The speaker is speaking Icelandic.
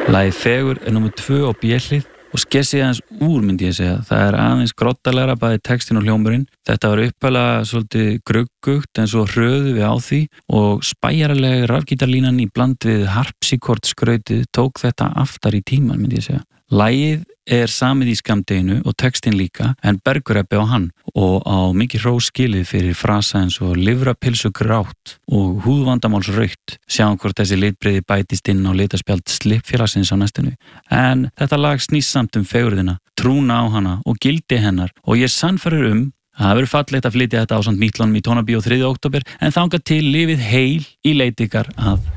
Lagið Fegur númer 2 á B-hlið og skessið aðeins úr myndi ég segja. Það aðeins grottalegra bæði textin og hljómurinn. Þetta var upphæðlega svolítið gruggugt en svo hröðu við á því og spæjaraleg rafgítarlínan í bland við harpsíkordskrautið tók þetta aftar í tíman myndi ég segja. Lagið samið í skammdeginu og textin líka en Bergur-Ebbi á hann og á mikið hrós skilið fyrir frasa eins og lifrapilsu grátt og húðvandamáls rautt. Sjáum hvort þessi litbrigði bætist inn á litaspjald Slippfélagsins á næstunni. En þetta lag snýst samt fegurðina, trúna á hana og gildi hennar og ég sannfærir það verður fallegt að flytja þetta ásamt Mítlunum í Tónabíó 3. október en þangað til lifið heil í leit ykkar að